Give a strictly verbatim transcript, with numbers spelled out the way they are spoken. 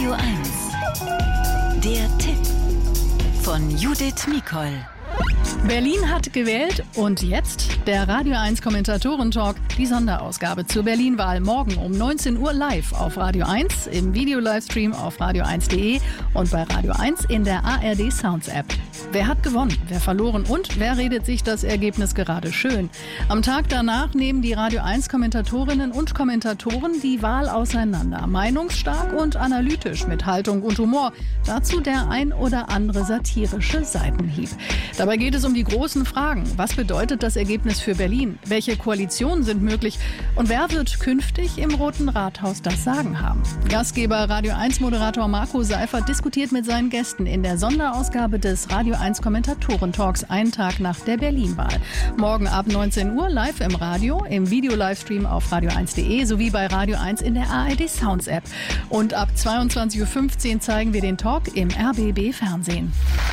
Radio eins. Der Tipp von Judith Mikol. Berlin hat gewählt und jetzt der Radio eins Kommentatoren-Talk, die Sonderausgabe zur Berlin-Wahl. Morgen um neunzehn Uhr live auf Radio eins, im Video-Livestream auf radio eins punkt de und bei Radio eins in der A R D Sounds App. Wer hat gewonnen, wer verloren und wer redet sich das Ergebnis gerade schön? Am Tag danach nehmen die Radio eins Kommentatorinnen und Kommentatoren die Wahl auseinander. Meinungsstark und analytisch mit Haltung und Humor. Dazu der ein oder andere satirische Seitenhieb. Dabei geht es um die großen Fragen. Was bedeutet das Ergebnis für Berlin? Welche Koalitionen sind möglich? Und wer wird künftig im Roten Rathaus das Sagen haben? Gastgeber Radio eins Moderator Marco Seifert diskutiert mit seinen Gästen in der Sonderausgabe des Radio eins Kommentatoren-Talks einen Tag nach der Berlin-Wahl. Morgen ab neunzehn Uhr live im Radio, im Video-Livestream auf radio eins punkt de sowie bei Radio eins in der A R D Sounds App. Und ab zweiundzwanzig Uhr fünfzehn zeigen wir den Talk im R B B Fernsehen.